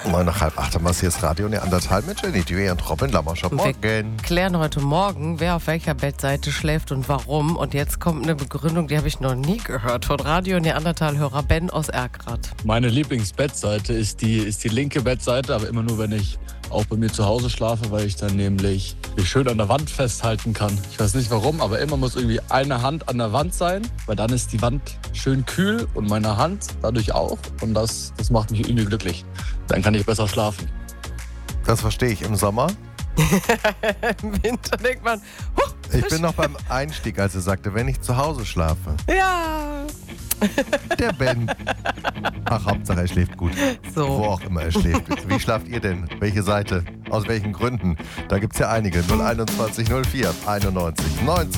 Nach 7:30 haben wir hier das Radio Neandertal mit Jenny Dewey und Robin Lammerschott. Wir Morgen. klären heute Morgen, wer auf welcher Bettseite schläft und warum. Und jetzt kommt eine Begründung, die habe ich noch nie gehört. Von Radio Neandertal-Hörer Ben aus Erkrath. Meine Lieblingsbettseite ist die linke Bettseite, aber immer nur, wenn ich auch bei mir zu Hause schlafe, weil ich dann nämlich mich schön an der Wand festhalten kann. Ich weiß nicht warum, aber immer muss irgendwie eine Hand an der Wand sein, weil dann ist die Wand schön kühl und meine Hand dadurch auch. Und das macht mich irgendwie glücklich. Dann kann ich besser schlafen. Das verstehe ich. Im Sommer? Im Winter denkt man, Ich bin noch beim Einstieg, als er sagte, wenn ich zu Hause schlafe. ja, Der Ben. Ach, Hauptsache er schläft gut. Wo so. auch immer er schläft. Wie schlaft ihr denn? Welche Seite? Aus welchen Gründen? Da gibt's ja einige. 021 04 91 90.